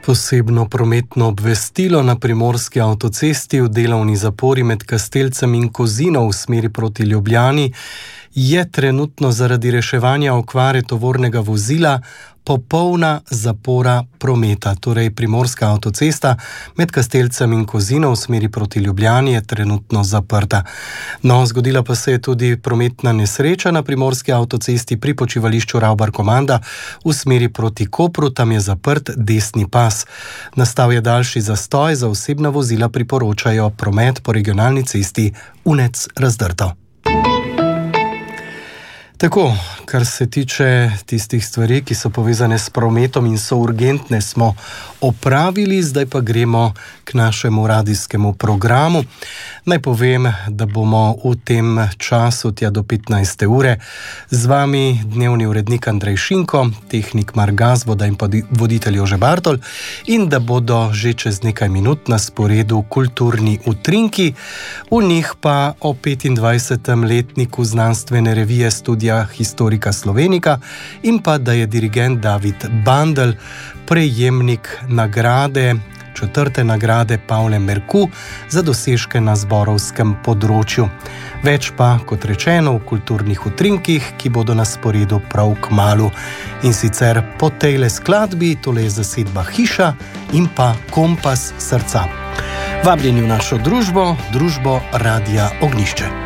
Posebno prometno obvestilo na primorski avtocesti v delovni zapori med Kastelcem in Kozino v smeri proti Ljubljani je trenutno zaradi reševanja okvare tovornega vozila popolna zapora prometa. Torej, primorska avtocesta med Kastelcem in Kozino v smeri proti Ljubljani je trenutno zaprta. No, zgodila pa se je tudi prometna nesreča na primorski avtocesti pri počivališču Ravbar-Komanda v smeri proti Kopru, tam je zaprt desni pas. Nastal je daljši zastoj, za osebna vozila priporočajo promet po regionalni cesti Unec-Razdrto. Tako, kar se tiče tistih stvari, ki so povezane s prometom in so urgentne, smo opravili, zdaj pa gremo k našemu radijskemu programu. Naj povem, da bomo v tem času tja do 15. ure z vami dnevni urednik Andrej Šinko, tehnik Mark Gazvoda in voditelj Jože Bartol, in da bodo že čez nekaj minut na sporedu kulturni utrinki, v njih pa o 25. letniku znanstvene revije Studija Historika Slovenika in pa da je dirigent David Bandl prejemnik nagrade, 4. nagrade Pavle Merku za dosežke na zborovskem področju. Več pa, kot rečeno, v kulturnih utrinkih, ki bodo na sporedu prav kmalu. In sicer po tejle skladbi, tole je zasedba Hiša in pa Kompas srca. Vabljeni v našo družbo, družbo Radia Ognjišče.